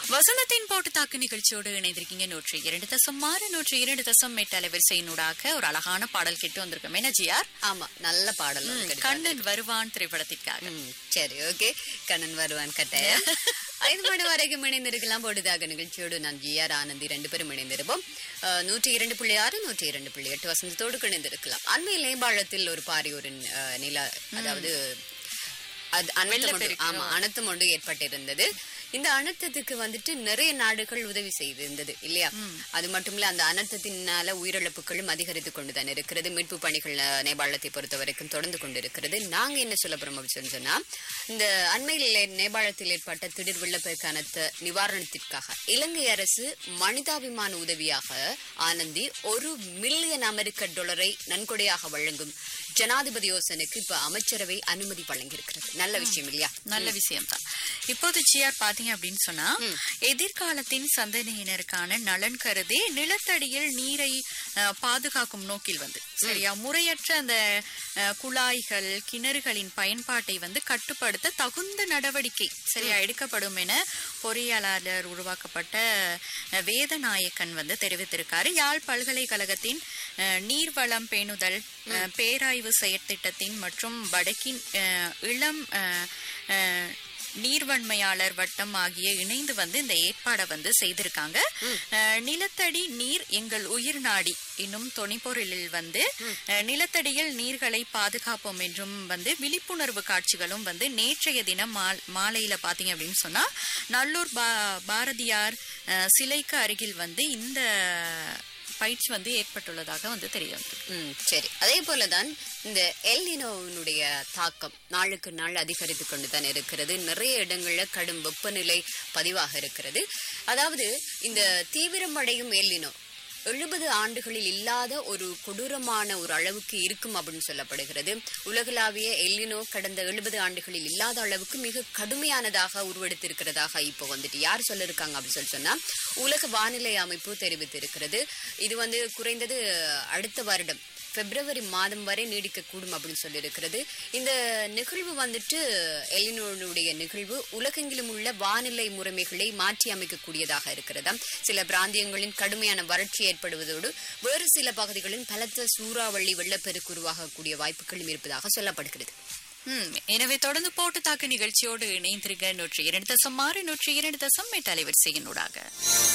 வசந்தத்தின் போட்டு தாக்கு நிகழ்ச்சியோடு இணைந்திருக்கீங்க. 102.6 102.8 அலைவரிசையினூடாக ஒரு அழகான பாடல் கேட்டு வந்திருக்கோம். என்ன ஜிஆர்? ஆமா, நல்ல பாடல். கண்ணன் வருவான் திரைப்படத்திற்காக. சரி, ஓகே. கண்ணன் வருவான் கட்டாயம் 5 மணி வரைக்கும் இணைந்திருக்கலாம். போட்டுதாக நிகழ்ச்சியோடு நான் ஜிஆர் ஆனந்தி 2 பேரும் இணைந்திருப்போம். 102.6 102.8 வசந்தத்தோடு இணைந்திருக்கலாம். அண்மையில் நேபாளத்தில் ஒரு பாரி ஒரு நில, அதாவது அனர்த்தம் ஒன்று ஏற்பட்டிருந்தது. இந்த அனர்த்தத்துக்கு வந்துட்டு நிறைய நாடுகள் உதவி செய்திருந்தது இல்லையா? அது மட்டும் இல்ல, அந்த அனர்த்தத்தினால உயிரிழப்புகளும் அதிகரித்து கொண்டுதான் இருக்கிறது. மீட்பு பணிகள் நேபாளத்தை பொறுத்த வரைக்கும் தொடர்ந்து கொண்டிருக்கிறது. நாங்க என்ன சொல்ல போறோம் அப்படின்னு சொன்னா, இந்த அண்மையில் நேபாளத்தில் ஏற்பட்ட திடீர் வெள்ளப்பெருக்கான நிவாரணத்திற்காக இலங்கை அரசு மனிதாபிமான உதவியாக ஆனந்தி $1 மில்லியன் அமெரிக்க நன்கொடையாக வழங்கும் ஜனாதிபதி யோசனைக்கு இப்ப அமைச்சரவை அனுமதி வழங்கியிருக்கிறது. நல்ல விஷயம் இல்லையா? நல்ல விஷயம் தான். இப்போது ஜிஆர் பாத்தீங்க அப்படின்னு சொன்னா, எதிர்காலத்தின் சந்ததியினருக்கான நலன் கருதி நிலத்தடியில் நீரை பாதுகாக்கும் நோக்கில் சரியா முறையற்ற அந்த குழாய்கள் கிணறுகளின் பயன்பாட்டை கட்டுப்படுத்த தகுந்த நடவடிக்கை சரியா எடுக்கப்படும் என பொறியாளர் உருவாக்கப்பட்ட வேதநாயக்கன் தெரிவித்திருக்காரு. யாழ் பல்கலைக்கழகத்தின் நீர்வளம் பேணுதல் பேராய்வு செயற்திட்டத்தின் மற்றும் வடக்கின் இளம் நீர்வன்மையாளர் வட்டம் ஆகிய இணைந்து இந்த ஏற்பாடை செய்திருக்காங்க. நிலத்தடி நீர் எங்கள் உயிர் நாடி இன்னும் தொனிப்பொருளில் நிலத்தடியில் நீர்களை பாதுகாப்போம் என்றும் விழிப்புணர்வு காட்சிகளும் நேற்றைய தினம் மாலையில பாத்தீங்க அப்படின்னு சொன்னா நல்லூர் பாரதியார் சிலைக்கு அருகில் இந்த பயிற்சி ஏற்பட்டுள்ளதாக தெரிய வந்தது. சரி, அதே போலதான் இந்த எல் நினோவினுடைய தாக்கம் நாளுக்கு நாள் அதிகரித்து கொண்டுதான் இருக்கிறது. நிறைய இடங்கள்ல கடும் வெப்பநிலை பதிவாக இருக்கிறது. அதாவது இந்த தீவிரமடையும் எல் நினோ 70 ஆண்டுகளில் இல்லாத ஒரு கொடூரமான ஒரு அளவுக்கு இருக்கும் அப்படின்னு சொல்லப்படுகிறது. உலகளாவிய எல் நினோ கடந்த 70 ஆண்டுகளில் இல்லாத அளவுக்கு மிக கடுமையானதாக உருவெடுத்திருக்கிறதாக இப்போ யார் சொல்லிருக்காங்க அப்படின்னு சொன்னா உலக வானிலை அமைப்பு தெரிவித்திருக்கிறது. இது குறைந்தது அடுத்த வருடம் பிப்ரவரி மாதம் வரை நீடிக்க கூடும் அப்படின்னு சொல்லியிருக்கிறது. இந்த நிகழ்வு எல் நினோவுடைய நிகழ்வு உலகெங்கிலும் உள்ள வானிலை முறைமைகளை மாற்றி அமைக்கக்கூடியதாக இருக்கிறதா. சில பிராந்தியங்களின் கடுமையான வறட்சி ஏற்படுவதோடு வேறு சில பகுதிகளில் பலத்த சூறாவளி வெள்ளப்பெருக்கு உருவாகக்கூடிய வாய்ப்புகளும் இருப்பதாக சொல்லப்படுகிறது. எனவே தொடர்ந்து போட்டு தாக்கு நிகழ்ச்சியோடு இணைந்திருக்க 102.6 102.8 அலைவரிசையினூடாக.